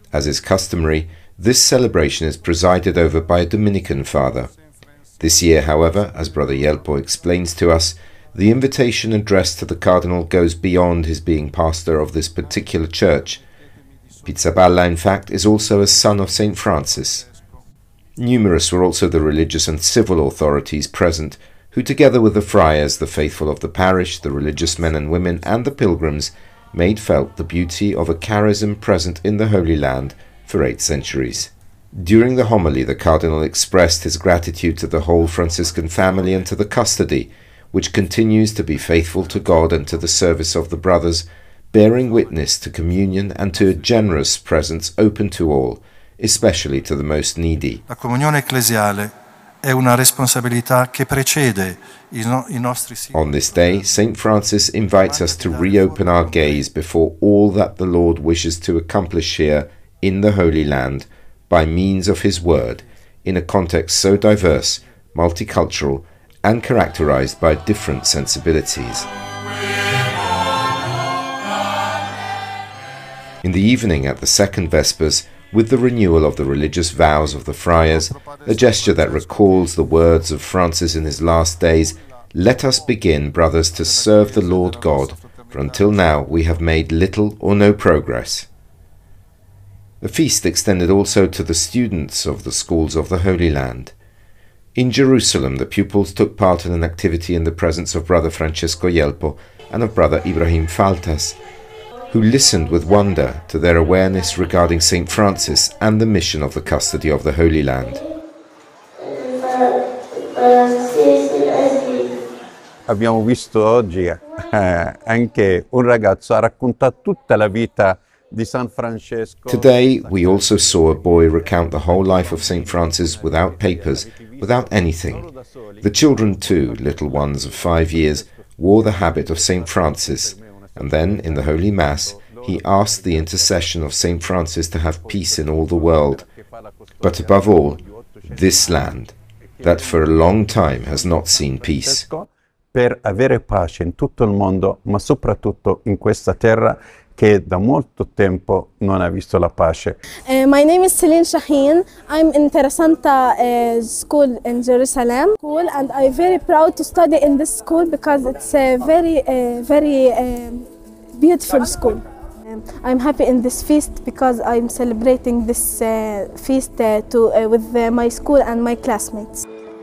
As is customary, this celebration is presided over by a Dominican father. This year, however, as Brother Yelpo explains to us, the invitation addressed to the Cardinal goes beyond his being pastor of this particular church. Pizzaballa, in fact, is also a son of St. Francis. Numerous were also the religious and civil authorities present, who together with the friars, the faithful of the parish, the religious men and women, and the pilgrims, made felt the beauty of a charism present in the Holy Land for 8 centuries. During the homily, the Cardinal expressed his gratitude to the whole Franciscan family and to the custody, which continues to be faithful to God and to the service of the brothers, bearing witness to communion and to a generous presence open to all, especially to the most needy. La comunione ecclesiale è una responsabilità che precede i nostri singoli. On this day, St. Francis invites us to reopen our gaze before all that the Lord wishes to accomplish here in the Holy Land by means of His Word, in a context so diverse, multicultural, and characterized by different sensibilities. In the evening at the second Vespers, with the renewal of the religious vows of the friars, a gesture that recalls the words of Francis in his last days, "Let us begin, brothers, to serve the Lord God, for until now we have made little or no progress." The feast extended also to the students of the schools of the Holy Land. In Jerusalem, the pupils took part in an activity in the presence of Brother Francesco Yelpo and of Brother Ibrahim Faltas, who listened with wonder to their awareness regarding St. Francis and the mission of the custody of the Holy Land. Abbiamo visto oggi anche un ragazzo ha raccontato tutta la vita di San Francesco. Today we also saw a boy recount the whole life of St. Francis without papers, without anything. The children too, little ones of 5 years, wore the habit of St. Francis, and then in the Holy Mass he asked the intercession of St. Francis to have peace in all the world, but above all, this land, that for a long time has not seen peace. Per avere pace in tutto il mondo, ma soprattutto in questa terra che da molto tempo non ha visto la pace. My name is Celine Shaheen. I'm in Terasanta school in Jerusalem, and I'm very proud to study in this school because it's a very beautiful school. I'm happy in this feast because I'm celebrating this feast with my school and my classmates.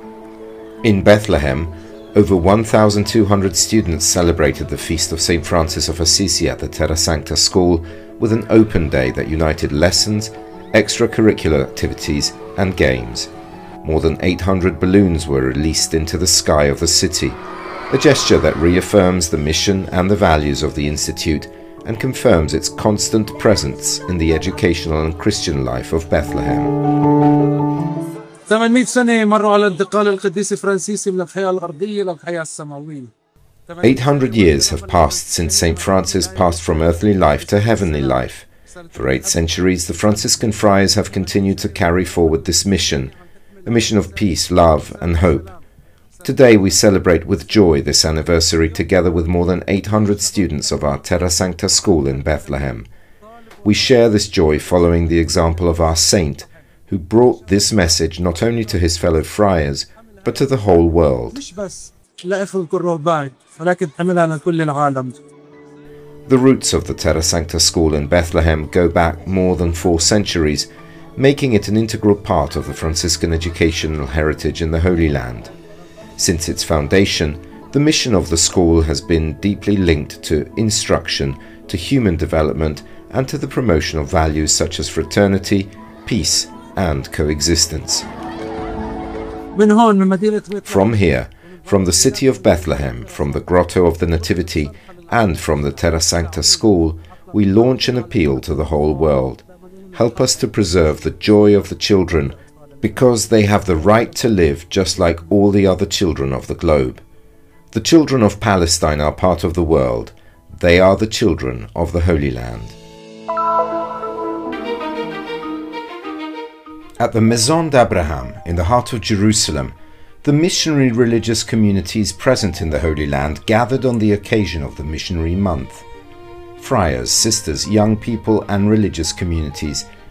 In Bethlehem, over 1,200 students celebrated the feast of St. Francis of Assisi at the Terra Sancta School with an open day that united lessons, extracurricular activities and games. More than 800 balloons were released into the sky of the city, a gesture that reaffirms the mission and the values of the Institute and confirms its constant presence in the educational and Christian life of Bethlehem. 800 سنة مروا على انتقال القديس فرانسيس من الحياة الأرضية إلى الحياة السماوية. 800 years have passed since St. Francis passed from earthly life to heavenly life. For 8 centuries, the Franciscan friars have continued to carry forward this mission, a mission of peace, love, and hope. Today we celebrate with joy this anniversary together with more than 800 students of our Terra Sancta School in Bethlehem. We share this joy following the example of our saint, who brought this message not only to his fellow friars, but to the whole world. The roots of the Terra Sancta School in Bethlehem go back more than 4 centuries, making it an integral part of the Franciscan educational heritage in the Holy Land. Since its foundation, the mission of the school has been deeply linked to instruction, to human development, and to the promotion of values such as fraternity, peace, and coexistence. From here, from the city of Bethlehem, from the Grotto of the Nativity, and from the Terra Sancta School, we launch an appeal to the whole world. Help us to preserve the joy of the children, because they have the right to live just like all the other children of the globe. The children of Palestine are part of the world. They are the children of the Holy Land. At the Maison d'Abraham, in the heart of Jerusalem, the missionary religious communities present in the Holy Land gathered on the occasion of the Missionary Month. Friars, sisters, young people and religious communities